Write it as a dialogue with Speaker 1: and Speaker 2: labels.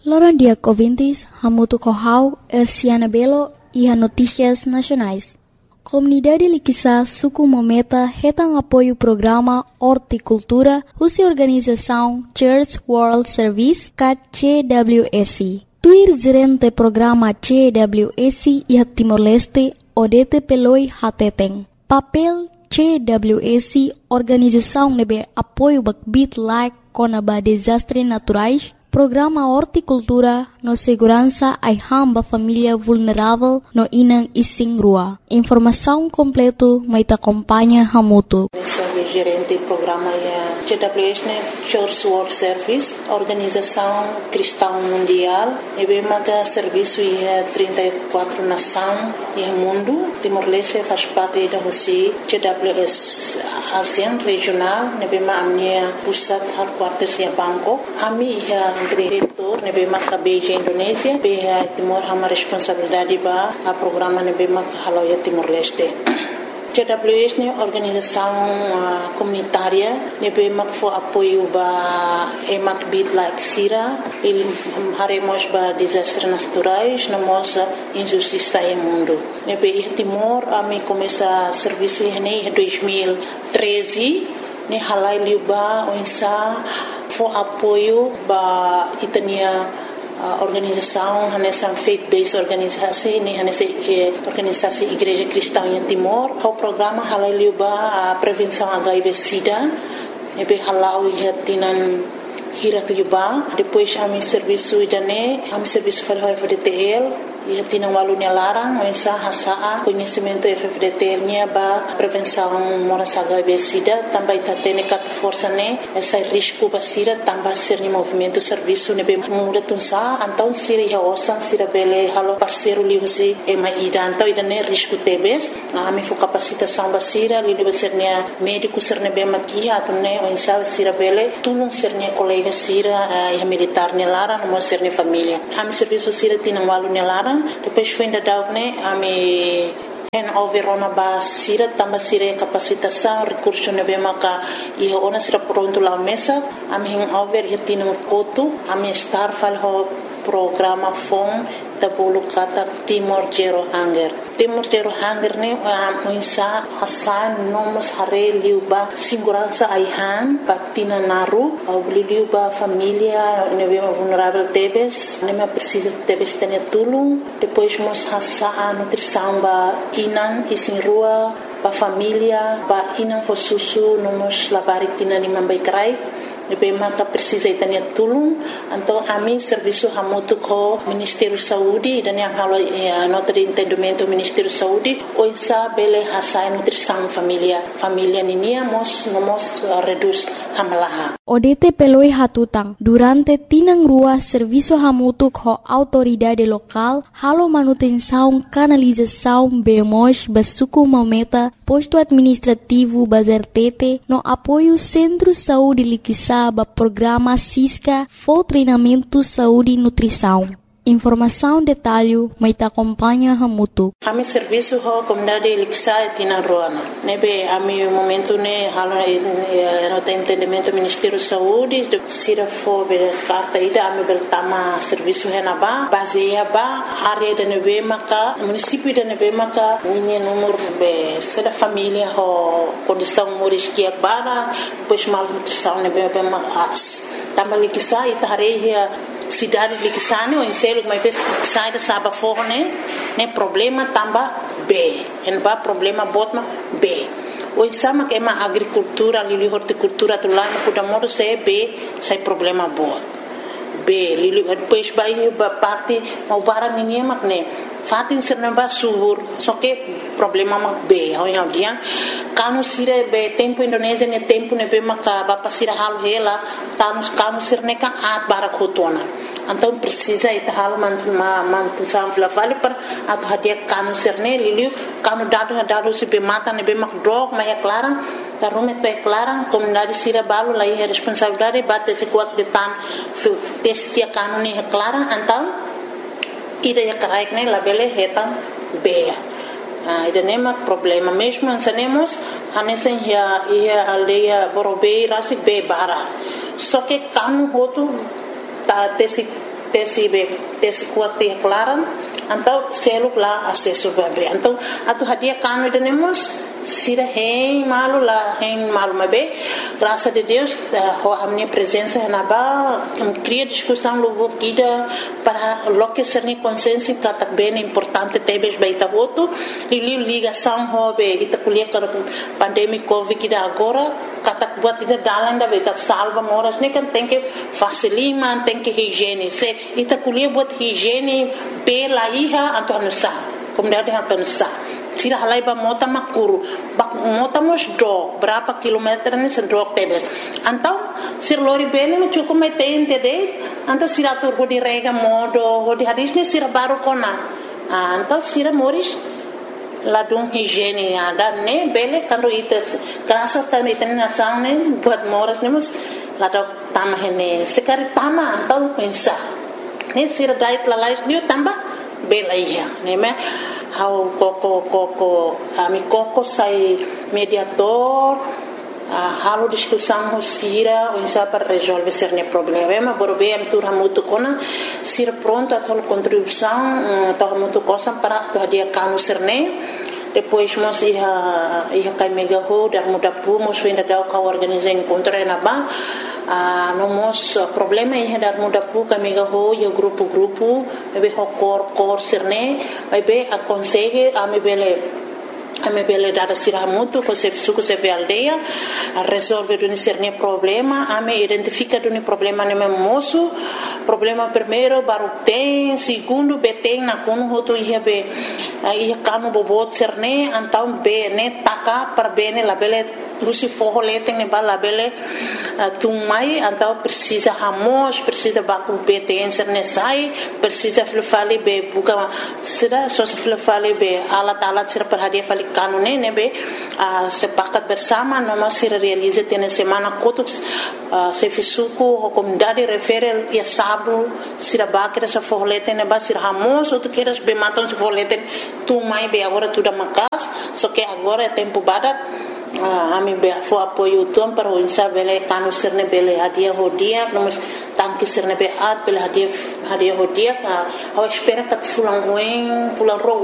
Speaker 1: Loran dia ouvintes, hamutu kohau, Siana Belo e a Notícias Nacionais. Comunidade Liquiçá, Suku Mometa, retam apoio programa Horticultura, Russa Organização Church World Service, CWS. Tuir gerente programa CWS e Timor-Leste, Odete Peloi Hateteng. Papel CWS, organização nebe apoio bakbit like konaba desastres naturais, programa Horticultura no segurança ai hamba família vulnerável no inang ising rua. Informação completo mai ta acompanha hamutu.
Speaker 2: Gerente do programa CWS, Church World Service, Organização Cristã Mundial, e bem mata serviço e 34 nações e mundo. Timor-Leste faz parte da Rússia, CWS ASEAN regional, e bem a minha pusat headquarters em Bangkok. A minha diretor, e bem mata Beijing Indonésia, bem Timor hama responsabilidade ba a programa e bem mata haloia Timor-Leste. CWS é uma organização comunitária que for apoio para emak bit like Sira, ele haremos para desastres naturais, na nossa injustiça no mundo. Nebe Timor a mim começa serviço em 2013, ne halai liba onsa for apoio para itania organização, nessa faith-based organização, nessa organização Igreja Cristã em Timor, o programa halaliuba a prevenção HIV/SIDA, nebe halau ia tinan hirak liuba, depois a mi serviço idane, a mi serviço para o FDTL, ia tinan walunya larang, mensa hasaa conhecimento FDTL nya ba prevenção moras HIV/SIDA, também tatene kat força ne, essa risco basira também ser ni movimento serviço nebe muda tunsa, então sira ia osan sira bele halo parceiro liusi e mai ida, então idane risco tebes, a mi fo capacitação basira, li liba ser nia médico ser nebe makia, atune mensa sira bele tulung ser nia colega sira ia militar ne larang, mo ser ni família. A mi serviço sira tinan walunya larang, depois foi ainda dar a me overona ba sira tamba sira capacitação recurso nebe maka e ona sira pronto lá mesa a me over hitino kotu a me star fal ho programa fom tabulu kata Timor Zero Hunger ne muinsa hasan nomos hare liuba segurança aihan patina naru au liuba família nebe vulnerável tebes nema precisa tebes tenia tulung depois mos hasa nutrição ba inan isin rua ba família ba inan fo susu nomos labarik tina lima baikrai nebe mata precisa itania tulung então a mim serviço hamutu ko Ministério Saúde dan yang halo nota de entendimento Ministério Saúde o insa bele hasai nutrição família ninia mos reduz hamalaha
Speaker 1: Odete peloi hatutang durante tinang rua serviço hamutu ko autoridade local halo manutenção canalização bemos basuku mometa posto administrativo bazertete no apoio Centro Saúde Liquiçá ba programa Cisca for treinamento saúde e nutrição. Informação detalhe mai ta acompanha hamutu.
Speaker 2: Ami serviço ho comunidade Liquiçá tina roana. Nebe ami momento ne halo no entendimento Ministério Saúde de sira fo be carta ida ami beltama serviço henaba baseia ba área de nebe maka município de nebe maka ninha número be seda família ho condição moriskia bara pois mal nutrição nebe be mas tamba Liquiçá itareia cidade de Liquiçá o enselo mas sai da saba forne ne problema tamba B en ba problema botma B o insama que ma agricultura lili horticultura tu lá no kuda modo se B sai problema bot B lili depois vai ba parte o bara ninguém mak ne fatin serna ba subur só que problema mak B o yang dia kanu sire be tempo Indonésia ne tempo ne be maka ba pasira halu hela kanu sirne kan at bara khotona então precisa ita hal mantu samfla vale para atu hadia kanu serne liliu kanu dado se be mata ne be mak drog ma é clara tarume to é clara comunidade sira balo lá é responsabilidade bate se kuat de tan testia kanu ne é clara então ida ya karaik ne labele hetan be ida nema problema mesmo ansanemos hanesen ya aldeia borobei rasi be bara só que kanu hotu ta tesi tesi kuat te klaran então selo lá acesso bebê então atu hadia kanu denemos sira hein malu mabe graças a Deus a minha presença na ba cria discussão logo kida para loque ser ni consciência que bem importante tebes baita voto e ligação hobe ita kulia com pandemia covid kida agora katak buat ida dalan da beta salva moras ne kan tem que facilima tem que higiene se ita kulia buat higiene pela iha antonusa como deve antonusa sira halai ba mota makuru mota mos do berapa kilometer ni sendok tebes antau sir lori bene me cukup metente de antau sira tur di rega modo di hadis ni sira baru kona antau sira moris ladung higiene ada ne bele kando ites kerasa kan iten nasang ne buat moras ne mus ladok tamah ne sekali tama antau pensa ne sira dait lalais ni tambah bela iya ne me how koko ami koko sai mediator halo discussão sira o insa para resolver cerne problema borbe am tur hamutu kona sira pronto a tol contribuição to hamutu cosa para to dia kanu cerne depois mos ia kai mega ho dar muda pu mos ainda dá o organizar encontro na ba nomos problema ia dar muda pu kai mega ho ia grupo bebe ho cor cerne bebe a consegue a me bele dada sira mutu ko se suku se ve aldeia a resolve do cerne problema a me identifica do problema ne moço problema primeiro baru tem segundo beteng na kono hoto ia be ia kanu bobot cerne antau be ne taka per bene la bele lusi forro leteng ne bala bele tumai antau precisa hamos precisa baku beteng cerne sai precisa flufali be buka sida so flufali be alat sira per hadia fali kanune ne be sepakat bersama noma sira realize tene semana kotus se fisuku comunidade referel ia sabu sira bakira sa forleten ne ba sira hamos ou tu queres be matam se forleten tu mai be agora tu da makas so que agora é tempo badat ami be fo apoio tom para o insa bele kanu sirne bele hadia hodia nomos tanki sirne be at bele hadia hodia a espera que fulan ro